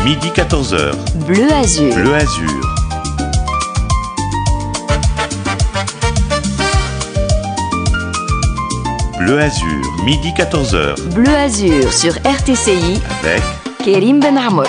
Midi 14h. Bleu Azur. Bleu Azur. Bleu Azur, midi 14h. Bleu Azur sur RTCI Avec Kerim Ben Amour.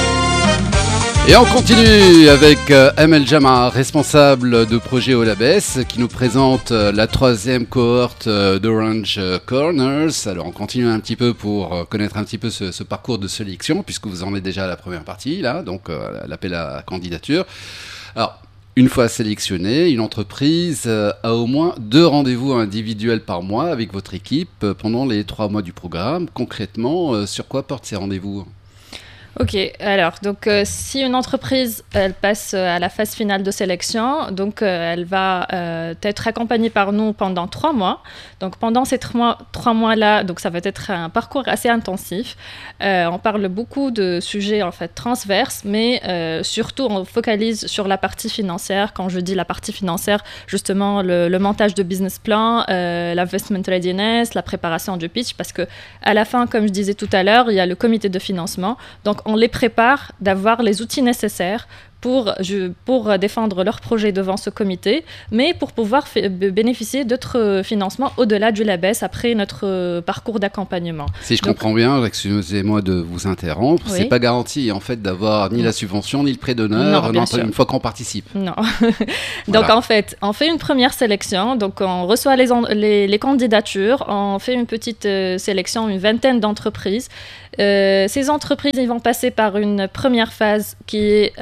Et on continue avec Amel Jama, responsable de projet au Labès, qui nous présente la troisième cohorte d'Orange Corners. Alors on continue un petit peu pour connaître un petit peu ce parcours de sélection, puisque vous en êtes déjà à la première partie, là, donc l'appel à candidature. Alors, une fois sélectionné, une entreprise a au moins 2 rendez-vous individuels par mois avec votre équipe pendant les 3 mois du programme. Concrètement, sur quoi portent ces rendez-vous ? Ok, alors donc si une entreprise elle passe à la phase finale de sélection, donc elle va être accompagnée par nous pendant 3 mois. Donc pendant ces 3 mois-là, donc ça va être un parcours assez intensif. On parle beaucoup de sujets en fait transverses, mais surtout on focalise sur la partie financière. Quand je dis la partie financière, justement le montage de business plan, l'investment readiness, la préparation du pitch, parce que à la fin, comme je disais tout à l'heure, il y a le comité de financement. Donc, on les prépare d'avoir les outils nécessaires pour défendre leur projet devant ce comité, mais pour pouvoir bénéficier d'autres financements au-delà du Labès après notre parcours d'accompagnement. Si je comprends bien, excusez-moi de vous interrompre, Oui. c'est pas garanti en fait d'avoir ni la subvention ni le prêt d'honneur une fois qu'on participe. Non. Voilà. Donc en fait, on fait une première sélection, donc on reçoit les candidatures, on fait une petite sélection, une vingtaine d'entreprises. Ces entreprises, ils vont passer par une première phase qui est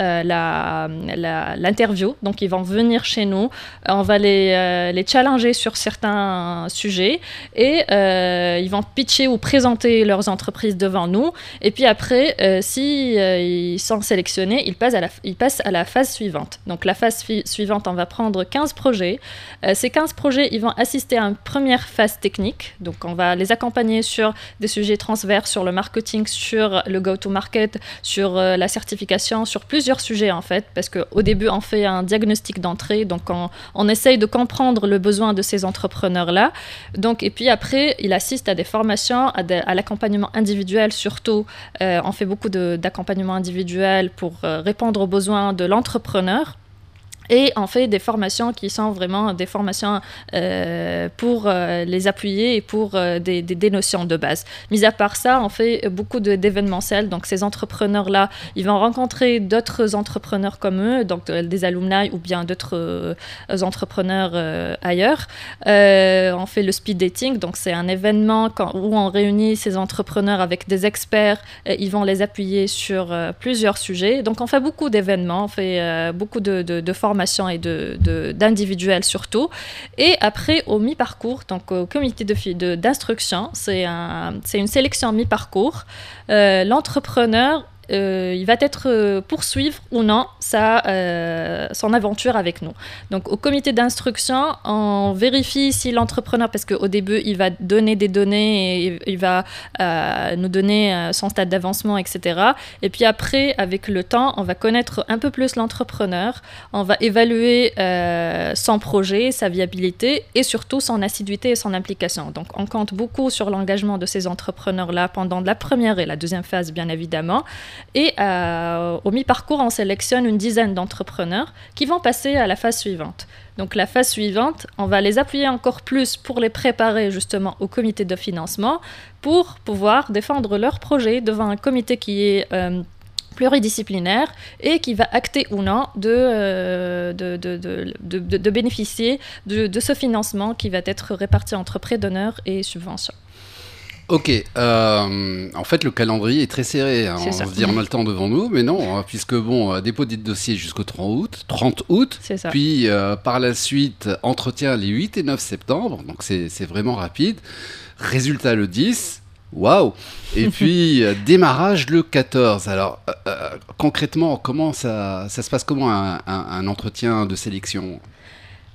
l'interview. Donc, ils vont venir chez nous. On va les challenger sur certains sujets et ils vont pitcher ou présenter leurs entreprises devant nous. Et puis après, si ils sont sélectionnés, ils passent à la phase suivante. Donc, la phase suivante, on va prendre 15 projets. Ces 15 projets, ils vont assister à une première phase technique. Donc, on va les accompagner sur des sujets transverses, sur le marketing, sur le go-to-market, sur la certification, sur plusieurs sujets en fait, parce qu'au début on fait un diagnostic d'entrée, donc on essaye de comprendre le besoin de ces entrepreneurs-là. Donc, et puis après, il assiste à des formations, à l'accompagnement individuel surtout. On fait beaucoup d'accompagnement individuel pour répondre aux besoins de l'entrepreneur. Et on fait des formations qui sont vraiment des formations pour les appuyer et pour des notions de base. Mis à part ça, on fait beaucoup d'événementiels. Donc, ces entrepreneurs-là, ils vont rencontrer d'autres entrepreneurs comme eux, donc des alumni ou bien d'autres entrepreneurs ailleurs. On fait le speed dating. Donc, c'est un événement où on réunit ces entrepreneurs avec des experts. Ils vont les appuyer sur plusieurs sujets. Donc, on fait beaucoup d'événements. On fait beaucoup de formations et d'individuels surtout. Et après, au mi-parcours, donc au comité d'instruction, c'est une sélection mi-parcours. L'entrepreneur, il va être poursuivre ou non son aventure avec nous. Donc, au comité d'instruction, on vérifie si l'entrepreneur, parce qu'au début, il va donner des données et il va nous donner son stade d'avancement, etc. Et puis après, avec le temps, on va connaître un peu plus l'entrepreneur, on va évaluer son projet, sa viabilité et surtout son assiduité et son implication. Donc, on compte beaucoup sur l'engagement de ces entrepreneurs-là pendant la première et la deuxième phase, bien évidemment. Et au mi-parcours, on sélectionne une dizaine d'entrepreneurs qui vont passer à la phase suivante. Donc la phase suivante, on va les appuyer encore plus pour les préparer justement au comité de financement pour pouvoir défendre leur projet devant un comité qui est pluridisciplinaire et qui va acter ou non de bénéficier de ce financement qui va être réparti entre prêts d'honneur et subventions. Ok, en fait le calendrier est très serré, hein. On se dit on a le temps devant nous, mais non, hein, puisque dépôt des dossiers jusqu'au 30 août, C'est ça. Puis par la suite entretien les 8 et 9 septembre, donc c'est vraiment rapide, résultat le 10, waouh, et puis démarrage le 14. Alors concrètement, comment ça se passe, comment un entretien de sélection ?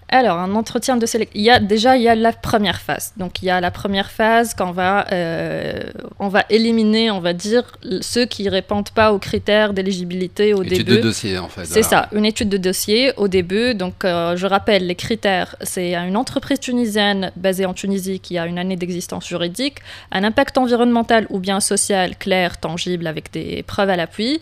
Alors, un entretien de sélection, il y a la première phase. Donc, il y a la première phase qu'on va, on va éliminer, on va dire, ceux qui ne répondent pas aux critères d'éligibilité au début. Étude de dossier, en fait. C'est ça, une étude de dossier au début. Donc, je rappelle, les critères, c'est une entreprise tunisienne basée en Tunisie qui a une année d'existence juridique, un impact environnemental ou bien social clair, tangible, avec des preuves à l'appui.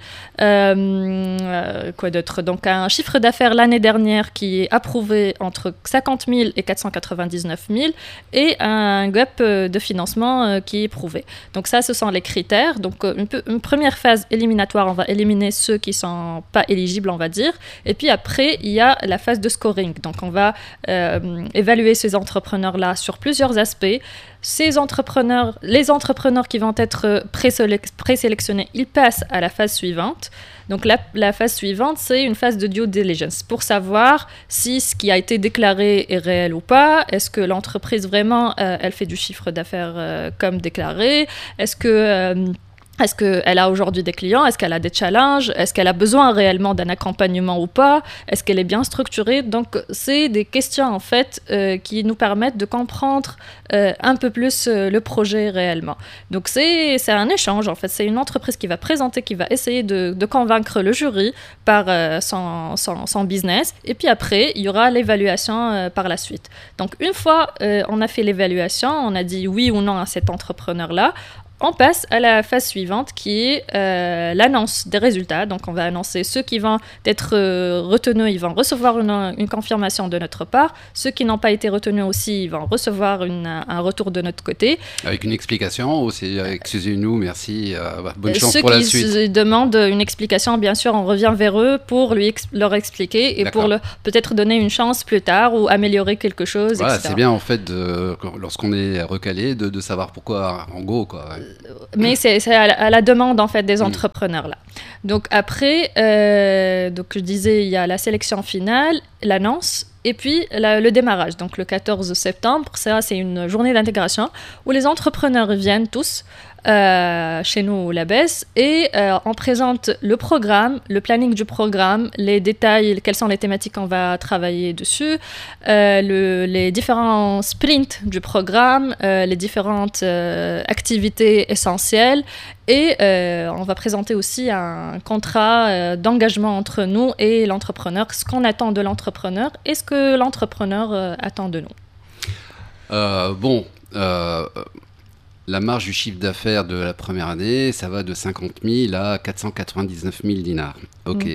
Quoi d'autre? Donc, un chiffre d'affaires l'année dernière qui est approuvé entre 50 000 et 499 000 et un gap de financement qui est prouvé. Donc ça, ce sont les critères. Donc une première phase éliminatoire, on va éliminer ceux qui ne sont pas éligibles, on va dire. Et puis après, il y a la phase de scoring. Donc on va évaluer ces entrepreneurs-là sur plusieurs aspects. Les entrepreneurs qui vont être présélectionnés, ils passent à la phase suivante. Donc la phase suivante, c'est une phase de due diligence pour savoir si ce qui a été déclaré est réel ou pas. Est-ce que l'entreprise vraiment, elle fait du chiffre d'affaires comme déclaré? Est-ce qu'elle a aujourd'hui des clients? Est-ce qu'elle a des challenges? Est-ce qu'elle a besoin réellement d'un accompagnement ou pas? Est-ce qu'elle est bien structurée? Donc, c'est des questions, en fait, qui nous permettent de comprendre un peu plus le projet réellement. Donc, c'est un échange, en fait. C'est une entreprise qui va présenter, qui va essayer de convaincre le jury par son business. Et puis après, il y aura l'évaluation par la suite. Donc, une fois on a fait l'évaluation, on a dit oui ou non à cet entrepreneur-là, on passe à la phase suivante qui est l'annonce des résultats. Donc, on va annoncer ceux qui vont être retenus, ils vont recevoir une confirmation de notre part. Ceux qui n'ont pas été retenus aussi, ils vont recevoir un retour de notre côté. Avec une explication aussi, excusez-nous, merci, bonne chance pour la suite. Ceux qui demandent une explication, bien sûr, on revient vers eux pour leur expliquer et pour peut-être donner une chance plus tard ou améliorer quelque chose, voilà, etc. C'est bien, en fait, lorsqu'on est recalé, de savoir pourquoi, en gros, quoi. Mais c'est à la demande, en fait, des entrepreneurs, là. Donc, après, donc, je disais, il y a la sélection finale, l'annonce, et puis le démarrage. Donc, le 14 septembre, ça, c'est une journée d'intégration où les entrepreneurs viennent tous chez nous au Labès et on présente le programme, le planning du programme, les détails, quelles sont les thématiques qu'on va travailler dessus, les différents sprints du programme, les différentes activités essentielles et on va présenter aussi un contrat d'engagement entre nous et l'entrepreneur, ce qu'on attend de l'entrepreneur et ce que l'entrepreneur attend de nous. La marge du chiffre d'affaires de la première année, ça va de 50 000 à 499 000 dinars. Ok,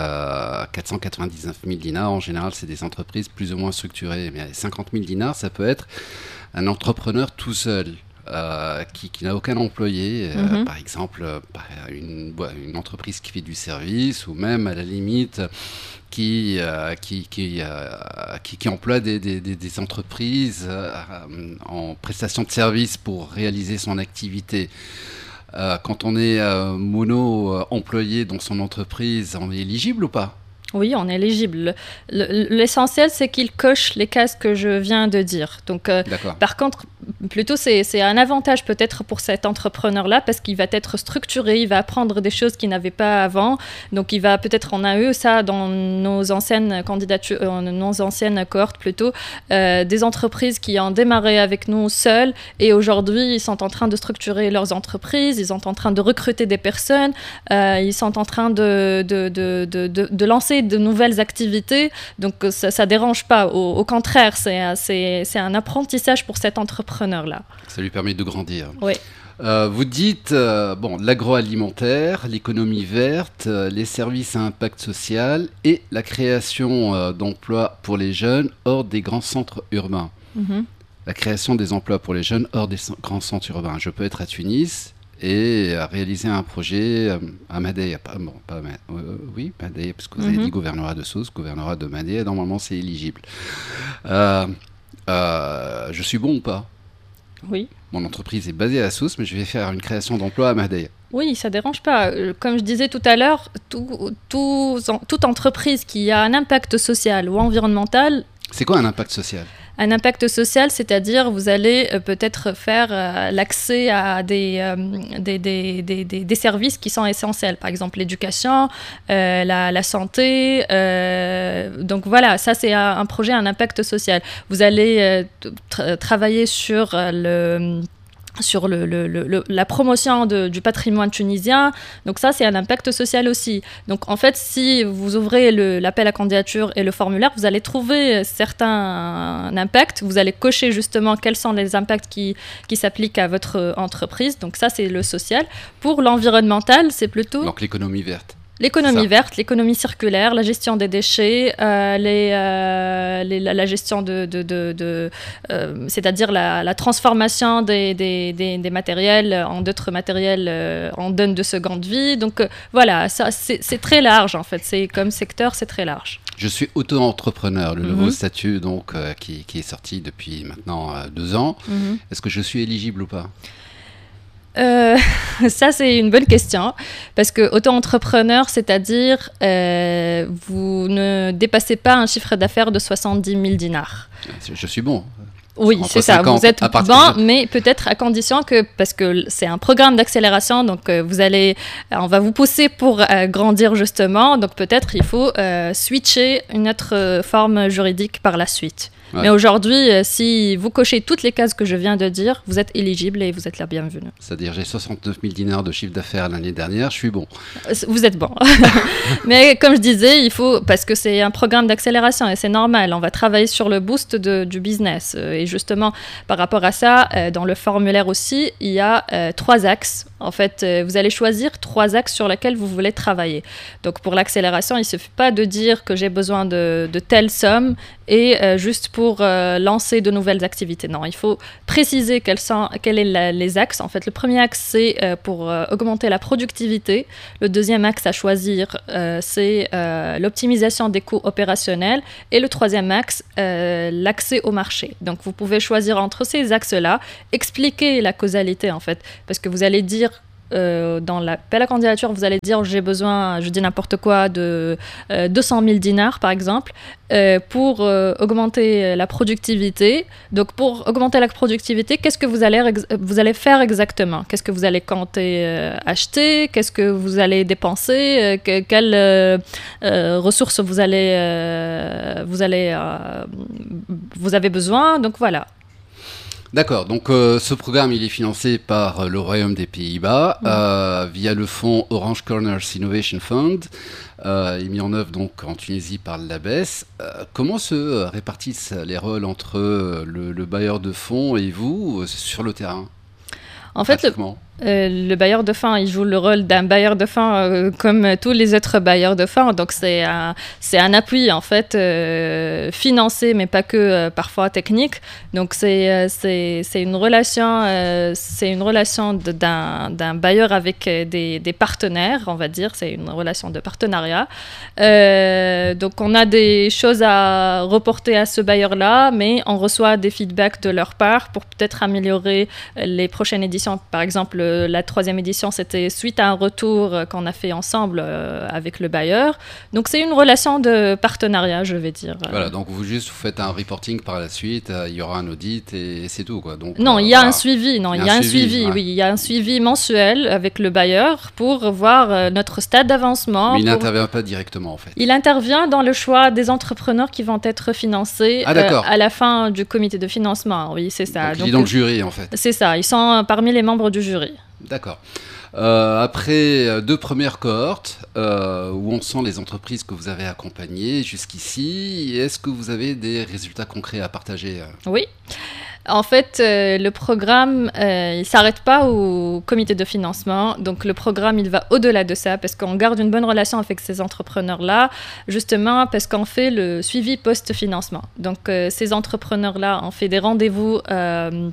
499 000 dinars, en général, c'est des entreprises plus ou moins structurées. Mais 50 000 dinars, ça peut être un entrepreneur tout seul. Qui n'a aucun employé, par exemple une entreprise qui fait du service ou même à la limite qui emploie des entreprises en prestation de service pour réaliser son activité. Quand on est mono-employé dans son entreprise, on est éligible ou pas ? Oui, on est éligible. L'essentiel, c'est qu'il coche les cases que je viens de dire. Donc, par contre, plutôt, c'est un avantage peut-être pour cet entrepreneur-là parce qu'il va être structuré, il va apprendre des choses qu'il n'avait pas avant. Donc, on a eu ça dans nos anciennes candidatures, nos anciennes cohortes plutôt, des entreprises qui ont démarré avec nous seules et aujourd'hui, ils sont en train de structurer leurs entreprises, ils sont en train de recruter des personnes, ils sont en train de lancer de nouvelles activités, donc ça dérange pas. Au contraire, c'est un apprentissage pour cet entrepreneur-là. Ça lui permet de grandir. Oui. Vous dites l'agroalimentaire, l'économie verte, les services à impact social et la création d'emplois pour les jeunes hors des grands centres urbains. Mm-hmm. La création des emplois pour les jeunes hors des grands centres urbains. Je peux être à Tunis et réaliser un projet à Madèya. Oui, Madèya, parce que vous avez dit gouvernorat de Sousse, gouvernorat de Madèya, normalement c'est éligible. Je suis bon ou pas ? Oui. Mon entreprise est basée à Sousse, mais je vais faire une création d'emploi à Madèya. Oui, ça ne dérange pas. Comme je disais tout à l'heure, toute entreprise qui a un impact social ou environnemental... C'est quoi un impact social ? Un impact social, c'est-à-dire vous allez peut-être faire l'accès à des services qui sont essentiels, par exemple l'éducation, la santé. Donc voilà, ça c'est un projet, un impact social. Vous allez travailler sur la promotion du patrimoine tunisien. Donc ça, c'est un impact social aussi. Donc en fait, si vous ouvrez l'appel à candidature et le formulaire, vous allez trouver certains impacts. Vous allez cocher justement quels sont les impacts qui s'appliquent à votre entreprise. Donc ça, c'est le social. Pour l'environnemental, c'est plutôt... Donc l'économie verte. L'économie verte, l'économie circulaire, la gestion des déchets, la gestion c'est-à-dire la transformation des matériels en d'autres matériels en donne de seconde vie. Donc voilà, ça, c'est très large en fait. C'est comme secteur, c'est très large. Je suis auto-entrepreneur, le nouveau statut donc, qui est sorti depuis maintenant 2 ans. Est-ce que je suis éligible ou pas ? Ça, c'est une bonne question. Parce que auto-entrepreneur, c'est-à-dire vous ne dépassez pas un chiffre d'affaires de 70 000 dinars. Je suis bon. Oui, c'est ça. Vous êtes bon, mais peut-être à condition que, parce que c'est un programme d'accélération, donc on va vous pousser pour grandir justement. Donc peut-être il faut switcher une autre forme juridique par la suite. Ouais. Mais aujourd'hui, si vous cochez toutes les cases que je viens de dire, vous êtes éligible et vous êtes la bienvenue. C'est-à-dire, j'ai 69 000 dinars de chiffre d'affaires l'année dernière, je suis bon. Vous êtes bon. Mais comme je disais, il faut, parce que c'est un programme d'accélération et c'est normal, on va travailler sur le boost du business. Et justement, par rapport à ça, dans le formulaire aussi, il y a 3 axes. En fait, vous allez choisir 3 axes sur lesquels vous voulez travailler. Donc, pour l'accélération, il ne suffit pas de dire que j'ai besoin de telle somme et juste pour lancer de nouvelles activités. Non, il faut préciser quels sont les axes. En fait, le premier axe, c'est pour augmenter la productivité. Le deuxième axe à choisir, c'est l'optimisation des coûts opérationnels. Et le troisième axe, l'accès au marché. Donc, vous pouvez choisir entre ces axes-là, expliquer la causalité, en fait, parce que vous allez dire dans l'appel à candidature, vous allez dire j'ai besoin, je dis n'importe quoi, de 200 000 dinars par exemple, pour augmenter la productivité. Donc pour augmenter la productivité, qu'est-ce que vous allez faire exactement ? Qu'est-ce que vous allez compter acheter ? Qu'est-ce que vous allez dépenser ? Quelles ressources vous avez besoin ? Donc voilà. D'accord, donc ce programme il est financé par le Royaume des Pays-Bas via le fonds Orange Corners Innovation Fund, mis en œuvre donc en Tunisie par l'ABES. Comment se répartissent les rôles entre le bailleur de fonds et vous sur le terrain ? En fait, le bailleur de fonds, il joue le rôle d'un bailleur de fonds comme tous les autres bailleurs de fonds. Donc, c'est un appui, en fait, financé, mais pas que parfois technique. Donc, c'est une relation d'un bailleur avec des partenaires, on va dire. C'est une relation de partenariat. Donc, on a des choses à reporter à ce bailleur-là, mais on reçoit des feedbacks de leur part pour peut-être améliorer les prochaines éditions. Par exemple, la 3e édition, c'était suite à un retour qu'on a fait ensemble avec le bailleur. Donc, c'est une relation de partenariat, je vais dire. Voilà, donc vous faites un reporting par la suite, il y aura un audit et c'est tout, quoi. Donc, non, il y a un suivi. Non, il y a un suivi, oui. Il y a un suivi mensuel avec le bailleur pour voir notre stade d'avancement. Mais il n'intervient pas directement, en fait. Il intervient dans le choix des entrepreneurs qui vont être financés à la fin du comité de financement. Oui, c'est ça. Donc il est dans le jury, en fait. C'est ça, ils sont parmi les membres du jury. D'accord. Après 2 premières cohortes, où en sont les entreprises que vous avez accompagnées jusqu'ici ? Est-ce que vous avez des résultats concrets à partager ? Oui. En fait, le programme, il ne s'arrête pas au comité de financement. Donc, le programme, il va au-delà de ça parce qu'on garde une bonne relation avec ces entrepreneurs-là, justement parce qu'on fait le suivi post-financement. Donc, ces entrepreneurs-là, on fait des rendez-vous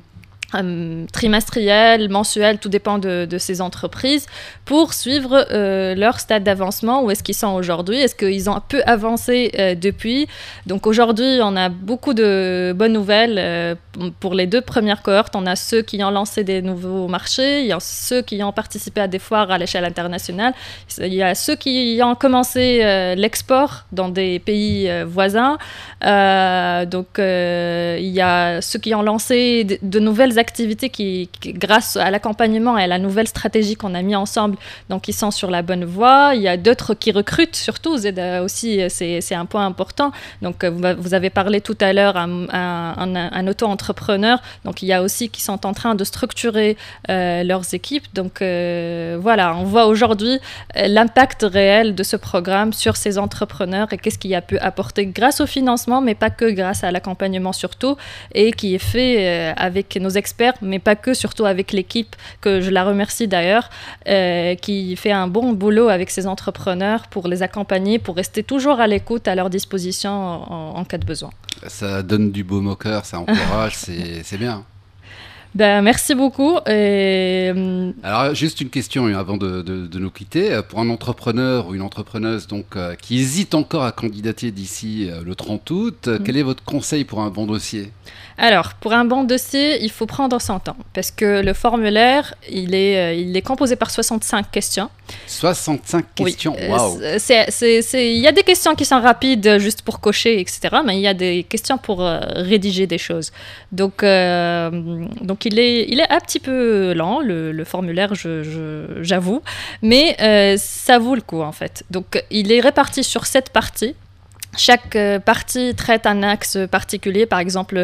trimestriel, mensuel, tout dépend de ces entreprises, pour suivre leur stade d'avancement, où est-ce qu'ils sont aujourd'hui, est-ce qu'ils ont un peu avancé depuis. Donc aujourd'hui, on a beaucoup de bonnes nouvelles pour les 2 premières cohortes. On a ceux qui ont lancé des nouveaux marchés, il y a ceux qui ont participé à des foires à l'échelle internationale, il y a ceux qui ont commencé l'export dans des pays voisins, donc il y a ceux qui ont lancé de nouvelles activités qui, grâce à l'accompagnement et à la nouvelle stratégie qu'on a mis ensemble, donc ils sont sur la bonne voie. Il y a d'autres qui recrutent, surtout ZEDA aussi, c'est un point important. Donc vous avez parlé tout à l'heure un auto-entrepreneur, donc il y a aussi qui sont en train de structurer leurs équipes. Donc voilà, on voit aujourd'hui l'impact réel de ce programme sur ces entrepreneurs et qu'est-ce qu'il a pu apporter grâce au financement, mais pas que grâce à l'accompagnement surtout, et qui est fait avec nos experts, mais pas que, surtout avec l'équipe, que je la remercie d'ailleurs, qui fait un bon boulot avec ces entrepreneurs pour les accompagner, pour rester toujours à l'écoute, à leur disposition en cas de besoin. Ça donne du baume au cœur, ça encourage, c'est bien. Ben, merci beaucoup. Alors, juste une question avant de nous quitter. Pour un entrepreneur ou une entrepreneuse qui hésite encore à candidater d'ici le 30 août, quel est votre conseil pour un bon dossier ? Alors, pour un bon dossier, il faut prendre son temps, parce que le formulaire, il est composé par 65 questions. 65 questions, oui. Waouh. Il y a des questions qui sont rapides, juste pour cocher, etc., mais il y a des questions pour rédiger des choses. Donc il est un petit peu lent, le formulaire, j'avoue, mais ça vaut le coup, en fait. Donc, il est réparti sur 7 parties. Chaque partie traite un axe particulier, par exemple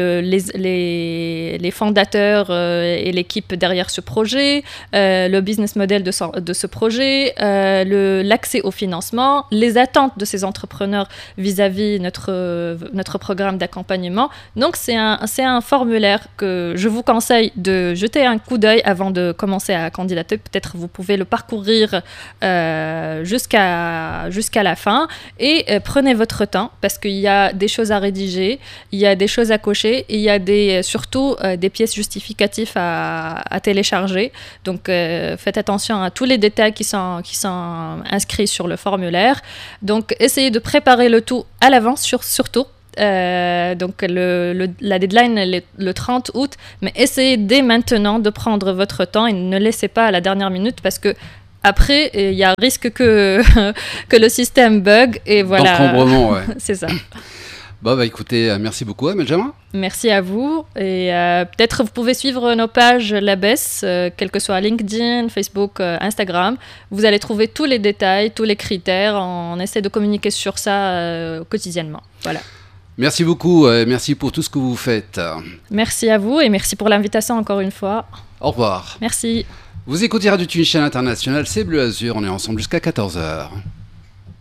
les fondateurs et l'équipe derrière ce projet, le business model de ce projet, l'accès au financement, les attentes de ces entrepreneurs vis-à-vis notre programme d'accompagnement. Donc c'est un formulaire que je vous conseille de jeter un coup d'œil avant de commencer à candidater. Peut-être vous pouvez le parcourir jusqu'à la fin, et prenez votre temps, parce qu'il y a des choses à rédiger, il y a des choses à cocher, et il y a surtout des pièces justificatives à télécharger. Donc faites attention à tous les détails qui sont inscrits sur le formulaire. Donc essayez de préparer le tout à l'avance surtout. Donc la deadline est le 30 août, mais essayez dès maintenant de prendre votre temps et ne laissez pas à la dernière minute, parce que après, il y a risque que le système bug, et voilà. D'encombrement, ouais. C'est ça. Bon, écoutez, merci beaucoup, Amel Jama. Merci à vous. Et peut-être vous pouvez suivre nos pages l'ABES, quel que soit LinkedIn, Facebook, Instagram. Vous allez trouver tous les détails, tous les critères. On essaie de communiquer sur ça quotidiennement. Voilà. Merci beaucoup, merci pour tout ce que vous faites. Merci à vous, et merci pour l'invitation encore une fois. Au revoir. Merci. Vous écoutez Radio Tunis Chaîne Internationale, c'est Bleu Azur, on est ensemble jusqu'à 14h.